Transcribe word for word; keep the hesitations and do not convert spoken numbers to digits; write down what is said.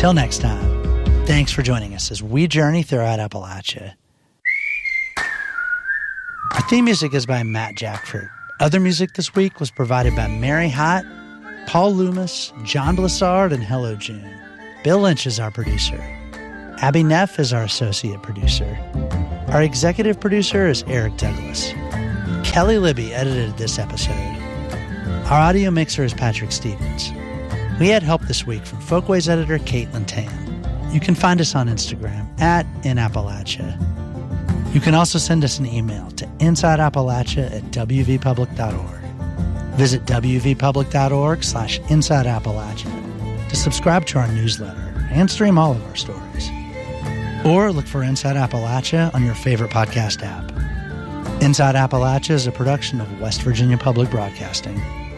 Until next time, thanks for joining us as we journey throughout Appalachia. Our theme music is by Matt Jackford. Other music this week was provided by Mary Hott, Paul Loomis, John Blissard, and Hello June. Bill Lynch is our producer. Abby Neff is our associate producer. Our executive producer is Eric Douglas. Kelly Libby edited this episode. Our audio mixer is Patrick Stevens. We had help this week from Folkways editor Caitlin Tan. You can find us on Instagram at In Appalachia. You can also send us an email to insideappalachia at w v public dot org. Visit w v public dot org slash inside appalachia to subscribe to our newsletter and stream all of our stories. Or look for Inside Appalachia on your favorite podcast app. Inside Appalachia is a production of West Virginia Public Broadcasting.